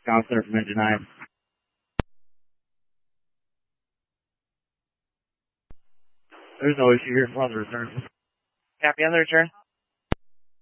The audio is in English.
Counselor from Engine 9. There's no issue here for the return. Copy on the return.